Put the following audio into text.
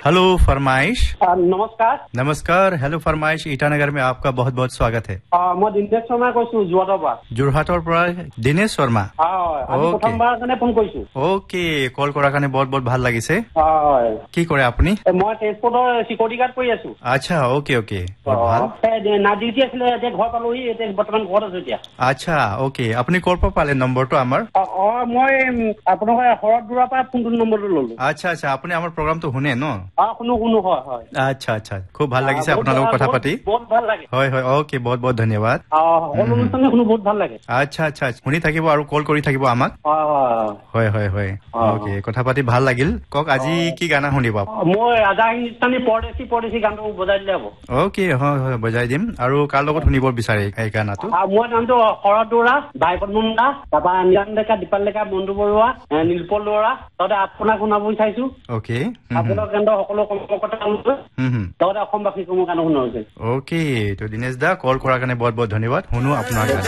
Hello फरमाइश। नमस्कार। नमस्कार। हेलो फरमाइश ईटानगर में आपका बहुत बहुत स्वागत है। मैं दिनेश शर्मा কৈছো যোৰহাটৰ পৰা দিনেশ শৰ্মা। প্ৰথমবাৰ কাৰণে ফোন কৰিছো। ওকে, কল কৰাৰ কাৰণে বহুত বহুত ভাল লাগিছে। কি কৰে আপুনি? মই ট্ৰেন্সপৰ্টৰ সিকিউৰিটি গাৰ্ড কৰি আছো। আচ্ছা, ওকে ওকে, বহুত ভাল। নাইট ডিউটি আছিলে, এতিয়া ঘৰ পালোহি, এতিয়া বৰ্তমান ঘৰত আছো এতিয়া। আচ্ছা, ওকে, আপুনি ক'ৰ পৰা পালে নম্বৰটো আমাৰ? মই আপোনালোকৰ শৰৎদুৰাৰ পৰা ফোনটো নম্বৰটো ললো। আচ্ছা আচ্ছা, আপুনি আমাৰ প্ৰগ্ৰামটো শুনে ন? শুনো হয় হয়। আচ্ছা আচ্ছা, খুব ভাল লাগিছে আপোনাৰ লগত কথা পাতি। বহুত ভাল লাগে। হয় হয়, ওকে, বহুত বহুত ধন্যবাদ। সকলো অনুষ্ঠানে শুনো, বহুত ভাল লাগে। আচ্ছা আচ্ছা, শুনি থাকিব আৰু কল কৰি থাকিব আমাক। হয় হয় হয়, ওকে, কথা পাতি ভাল লাগিল। কওক আজি কি গানা শুনিব? মই ৰাজা হিন্দুস্তানী পৰদেশী গানটো বজাই দিলে হ'ব? ওকে, হয় হয়, বজাই দিম। আৰু কাৰ লগত শুনিব বিচাৰে এই গানাটো? মোৰ নামটো শৰৎদুৰা, বাইপদ মুণ্ডা, তাৰপৰা নিৰান ডেকা, দীপাল ডেকা, বন্ধু বৰুৱা, নীলপল বৰুৱা, তহঁতে আপোনাক শুনাব বিচাৰিছো। ওকে, আপোনাৰ কেন্দ্ৰৰ সকলো কৰ্মকৰ্তা লগতে অসমবাসীকো মোৰ গান শুনা হৈছে। ওকে, তো দিনেশ দা, কল কৰাৰ কাৰণে বহুত বহুত ধন্যবাদ। শুনো আপোনাৰ গান।